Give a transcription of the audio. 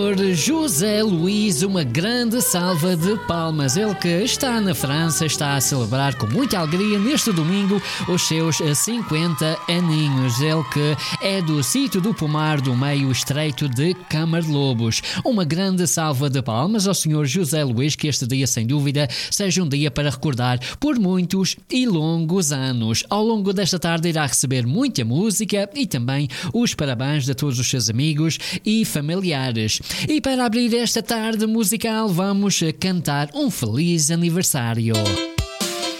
José Luís, uma grande salva de palmas. Ele que está na França, está a celebrar com muita alegria neste domingo os seus 50 aninhos. Ele que é do sítio do Pomar, do meio estreito de Camarlobos. Uma grande salva de palmas ao Sr. José Luís, que este dia, sem dúvida, seja um dia para recordar por muitos e longos anos. Ao longo desta tarde irá receber muita música e também os parabéns de todos os seus amigos e familiares. E para abrir esta tarde musical, vamos cantar um feliz aniversário.